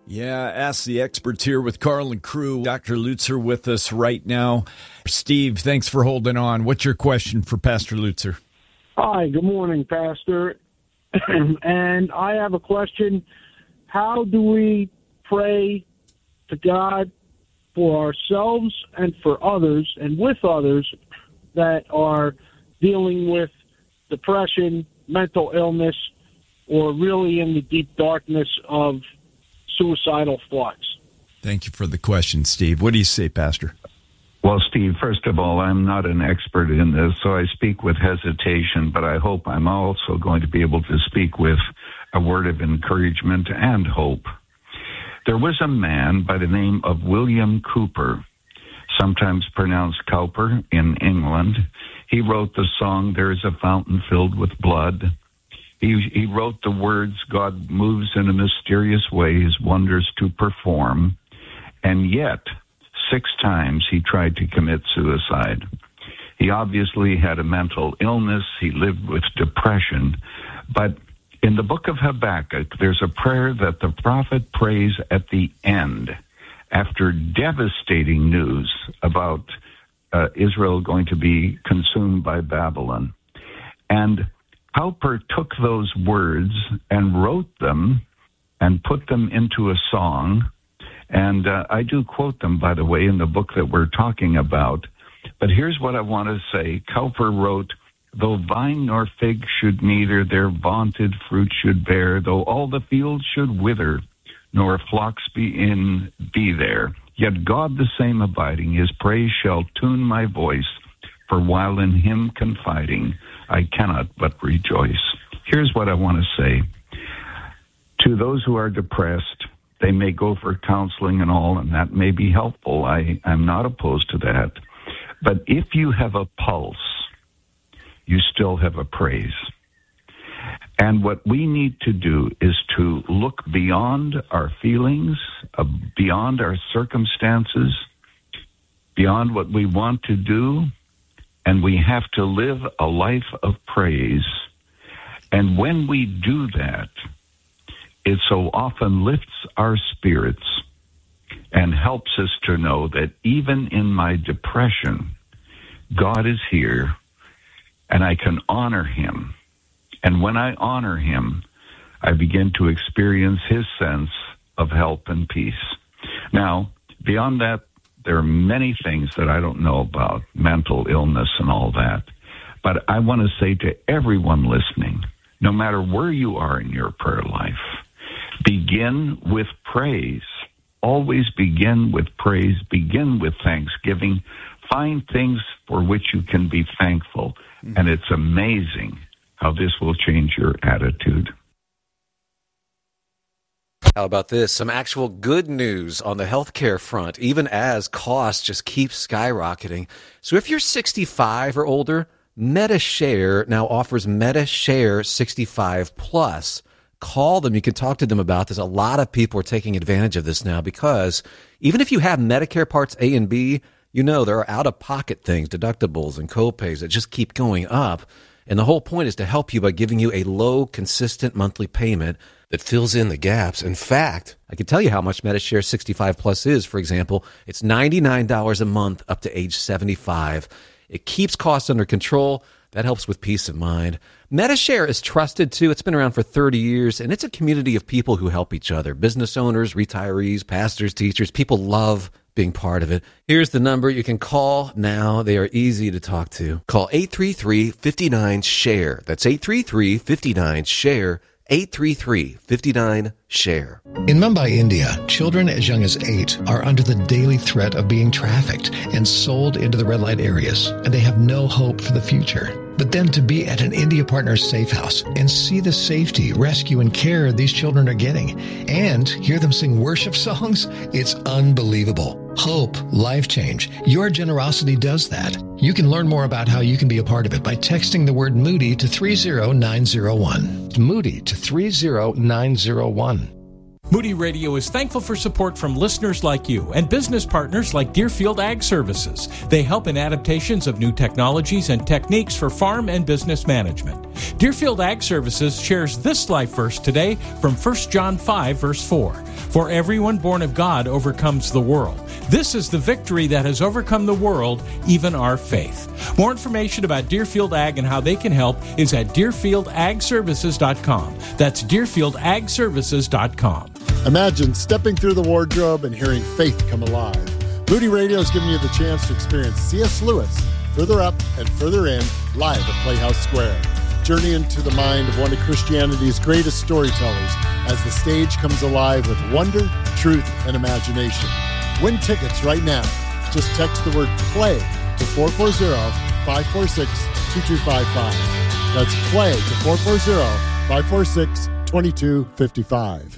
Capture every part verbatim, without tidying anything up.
Yeah, Ask the Experts here with Carl and crew. Doctor Lutzer with us right now. Steve, thanks for holding on. What's your question for Pastor Lutzer? Hi, good morning, Pastor. And I have a question. How do we pray to God for ourselves and for others and with others that are dealing with depression, mental illness, or really in the deep darkness of suicidal thoughts? Thank you for the question, Steve. What do you say, Pastor? Well, Steve, first of all, I'm not an expert in this, so I speak with hesitation, but I hope I'm also going to be able to speak with a word of encouragement and hope. There was a man by the name of William Cowper, sometimes pronounced Cowper, in England. He wrote the song, "There is a Fountain Filled with Blood." He, he wrote the words, "God moves in a mysterious way his wonders to perform." And yet, six times he tried to commit suicide. He obviously had a mental illness. He lived with depression. But in the book of Habakkuk, there's a prayer that the prophet prays at the end after devastating news about uh, Israel going to be consumed by Babylon. And Cowper took those words and wrote them and put them into a song. And uh, I do quote them, by the way, in the book that we're talking about. But here's what I want to say. Cowper wrote, "Though vine nor fig should neither their vaunted fruit should bear, though all the fields should wither, nor flocks be in be there, yet God the same abiding, his praise shall tune my voice, for while in him confiding, I cannot but rejoice." Here's what I want to say. To those who are depressed, they may go for counseling and all, and that may be helpful. I, I'm not opposed to that. But if you have a pulse, you still have a praise. And what we need to do is to look beyond our feelings, uh, beyond our circumstances, beyond what we want to do, and we have to live a life of praise. And when we do that, it so often lifts our spirits and helps us to know that even in my depression, God is here and I can honor him. And when I honor him, I begin to experience his sense of help and peace. Now, beyond that, there are many things that I don't know about, mental illness and all that. But I want to say to everyone listening, no matter where you are in your prayer life, begin with praise. Always begin with praise. Begin with thanksgiving. Find things for which you can be thankful. Mm-hmm. And it's amazing how this will change your attitude. How about this? Some actual good news on the healthcare front, even as costs just keep skyrocketing. So if you're sixty-five or older, MediShare now offers MediShare sixty-five plus. Call them. You can talk to them about this. A lot of people are taking advantage of this now because even if you have Medicare Parts A and B, you know there are out-of-pocket things, deductibles and copays that just keep going up. And the whole point is to help you by giving you a low, consistent monthly payment that fills in the gaps. In fact, I can tell you how much MediShare sixty-five plus is. For example, it's ninety-nine dollars a month up to age seventy-five. It keeps costs under control. That helps with peace of mind. MediShare is trusted, too. It's been around for thirty years, and it's a community of people who help each other. Business owners, retirees, pastors, teachers. People love being part of it. Here's the number you can call now. They are easy to talk to. Call eight three three, five nine, SHARE. That's eight three three, five nine, SHARE. eight three three, five nine, SHARE. In Mumbai, India, children as young as eight are under the daily threat of being trafficked and sold into the red light areas, and they have no hope for the future. But then to be at an India Partners safe house and see the safety, rescue, and care these children are getting, and hear them sing worship songs, it's unbelievable. Hope, life change. Your generosity does that. You can learn more about how you can be a part of it by texting the word Moody to three zero nine zero one. Moody to three zero nine zero one. Moody Radio is thankful for support from listeners like you and business partners like Deerfield Ag Services. They help in adaptations of new technologies and techniques for farm and business management. Deerfield Ag Services shares this life verse today from First John five, verse four. For everyone born of God overcomes the world. This is the victory that has overcome the world, even our faith. More information about Deerfield Ag and how they can help is at deerfield ag services dot com. That's deerfield ag services dot com. Imagine stepping through the wardrobe and hearing faith come alive. Moody Radio is giving you the chance to experience C S. Lewis, Further Up and Further In, live at Playhouse Square. Journey into the mind of one of Christianity's greatest storytellers as the stage comes alive with wonder, truth, and imagination. Win tickets right now. Just text the word PLAY to four four zero, five four six, two two five five. That's PLAY to four four zero, five four six, two two five five.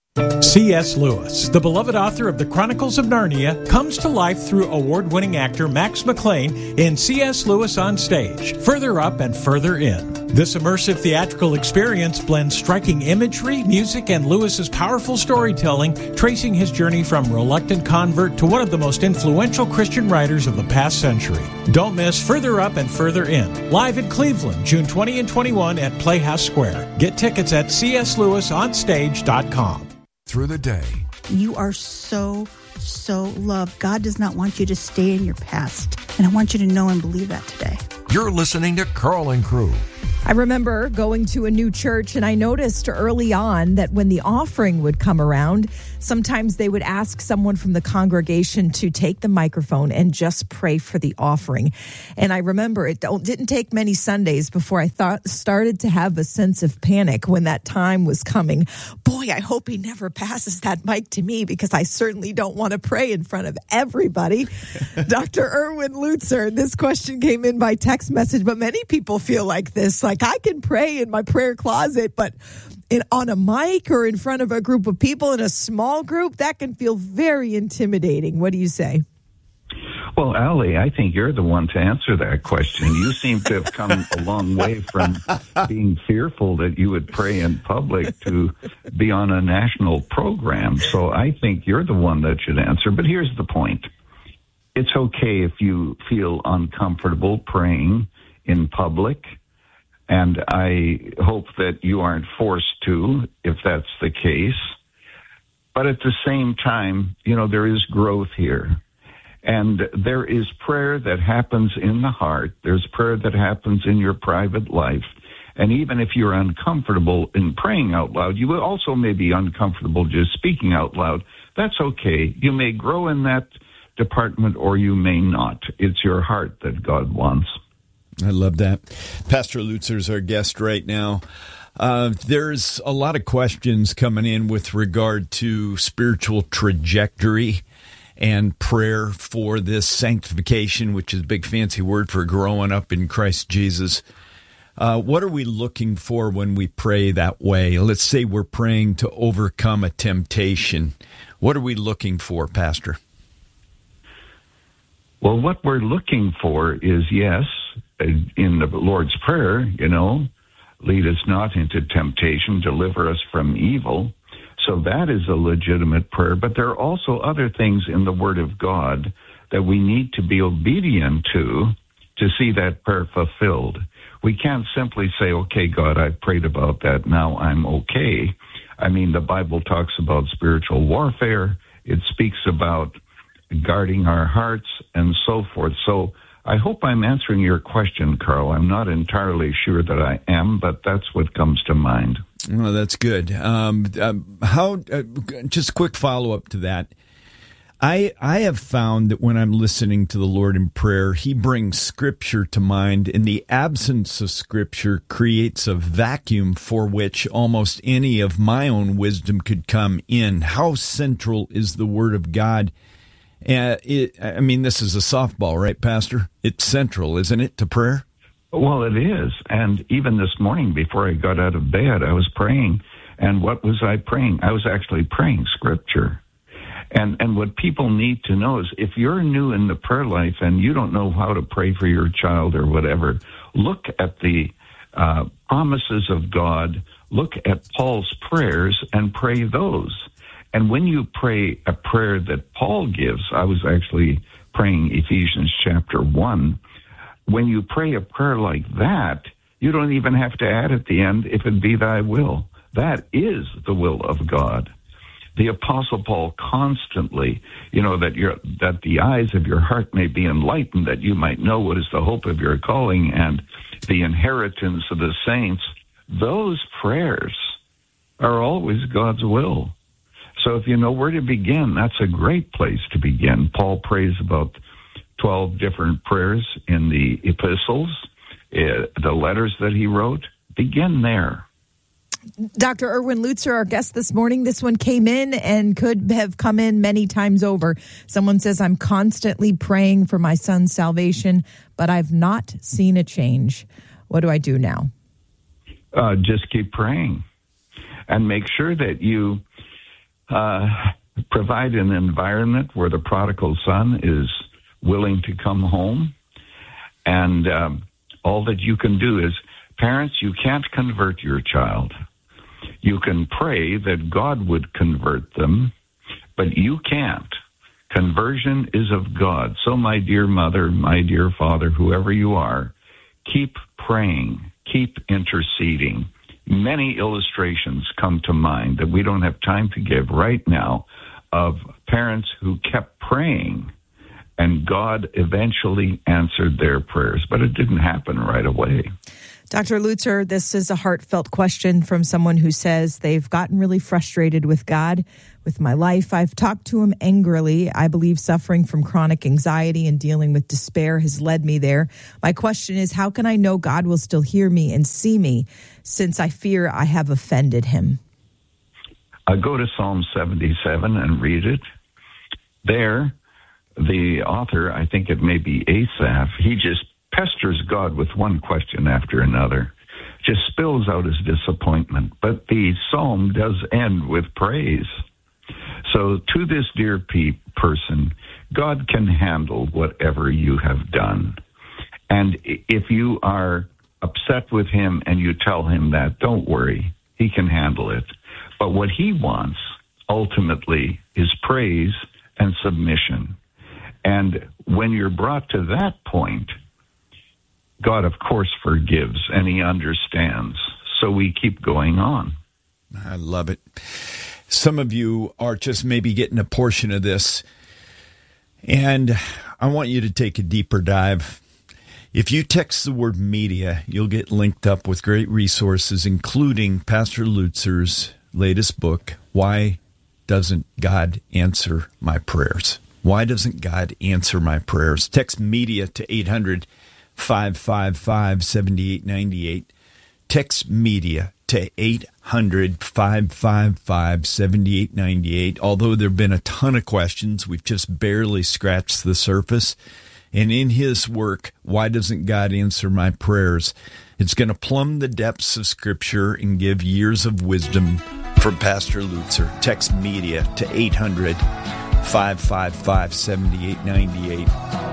C S. Lewis, the beloved author of the Chronicles of Narnia, comes to life through award-winning actor Max McLean in C S. Lewis on Stage, Further Up and Further In. This immersive theatrical experience blends striking imagery, music, and Lewis's powerful storytelling, tracing his journey from reluctant convert to one of the most influential Christian writers of the past century. Don't miss Further Up and Further In, live in Cleveland, June twentieth and twenty-first at Playhouse Square. Get tickets at c s lewis on stage dot com. Through the day. You are so, so loved. God does not want you to stay in your past. And I want you to know and believe that today. You're listening to Carl and Crew. I remember going to a new church, and I noticed early on that when the offering would come around, sometimes they would ask someone from the congregation to take the microphone and just pray for the offering. And I remember it didn't take many Sundays before I thought started to have a sense of panic when that time was coming. Boy, I hope he never passes that mic to me, because I certainly don't want to pray in front of everybody. Doctor Erwin Lutzer, this question came in by text message, but many people feel like this. Like, I can pray in my prayer closet, but in, on a mic or in front of a group of people in a small group, that can feel very intimidating. What do you say? Well, Allie, I think you're the one to answer that question. You seem to have come a long way from being fearful that you would pray in public to be on a national program. So I think you're the one that should answer. But here's the point. It's okay if you feel uncomfortable praying in public. And I hope that you aren't forced to, if that's the case. But at the same time, you know, there is growth here. And there is prayer that happens in the heart. There's prayer that happens in your private life. And even if you're uncomfortable in praying out loud, you will also may be uncomfortable just speaking out loud. That's okay. You may grow in that department or you may not. It's your heart that God wants. I love that. Pastor Lutzer's our guest right now. Uh, there's a lot of questions coming in with regard to spiritual trajectory and prayer for this sanctification, which is a big fancy word for growing up in Christ Jesus. Uh, what are we looking for when we pray that way? Let's say we're praying to overcome a temptation. What are we looking for, Pastor? Well, what we're looking for is, yes, in the Lord's Prayer, you know, lead us not into temptation, deliver us from evil. So that is a legitimate prayer. But there are also other things in the Word of God that we need to be obedient to to see that prayer fulfilled. We can't simply say, okay, God, I prayed about that, now I'm okay. I mean, the Bible talks about spiritual warfare. It speaks about guarding our hearts and so forth. So I hope I'm answering your question, Carl. I'm not entirely sure that I am, but that's what comes to mind. Well, that's good. Um, uh, how? Uh, just a quick follow-up to that. I I have found that when I'm listening to the Lord in prayer, He brings Scripture to mind, and the absence of Scripture creates a vacuum for which almost any of my own wisdom could come in. How central is the Word of God? Uh, it, I mean, this is a softball, right, Pastor? It's central, isn't it, to prayer? Well, it is. And even this morning, before I got out of bed, I was praying. And what was I praying? I was actually praying Scripture. And and what people need to know is if you're new in the prayer life and you don't know how to pray for your child or whatever, look at the uh, promises of God, look at Paul's prayers and pray those. And when you pray a prayer that Paul gives, I was actually praying Ephesians chapter one. When you pray a prayer like that, you don't even have to add at the end, if it be thy will. That is the will of God. The Apostle Paul constantly, you know, that your that the eyes of your heart may be enlightened, that you might know what is the hope of your calling and the inheritance of the saints. Those prayers are always God's will. So if you know where to begin, that's a great place to begin. Paul prays about twelve different prayers in the epistles, uh, the letters that he wrote. Begin there. Doctor Erwin Lutzer, our guest this morning, this one came in and could have come in many times over. Someone says, I'm constantly praying for my son's salvation, but I've not seen a change. What do I do now? Uh, just keep praying and make sure that you uh, provide an environment where the prodigal son is willing to come home. And um, all that you can do is, parents, you can't convert your child. You can pray that God would convert them, but you can't. Conversion is of God. So, my dear mother, my dear father, whoever you are, keep praying, keep interceding. Many illustrations come to mind that we don't have time to give right now of parents who kept praying, and God eventually answered their prayers, but it didn't happen right away. Doctor Lutzer, this is a heartfelt question from someone who says they've gotten really frustrated with God, with my life. I've talked to him angrily. I believe suffering from chronic anxiety and dealing with despair has led me there. My question is, how can I know God will still hear me and see me since I fear I have offended him? Uh, go to Psalm seventy-seven and read it. There, the author, I think it may be Asaph, he just pesters God with one question after another, just spills out his disappointment. But the psalm does end with praise. So to this dear pe- person, God can handle whatever you have done. And if you are upset with him and you tell him that, don't worry, he can handle it. But what he wants ultimately is praise and submission. And when you're brought to that point, God, of course, forgives, and he understands. So we keep going on. I love it. Some of you are just maybe getting a portion of this, and I want you to take a deeper dive. If you text the word media, you'll get linked up with great resources, including Pastor Lutzer's latest book, Why Doesn't God Answer My Prayers? Why doesn't God answer my prayers? Text media to eight hundred, five five five, seven eight nine eight. Text media to eight hundred, five five five, seven eight nine eight. Although there have been a ton of questions, we've just barely scratched the surface. And in his work, Why Doesn't God Answer My Prayers? It's going to plumb the depths of Scripture and give years of wisdom from Pastor Lutzer. Text media to eight hundred, five five five, seven eight nine eight.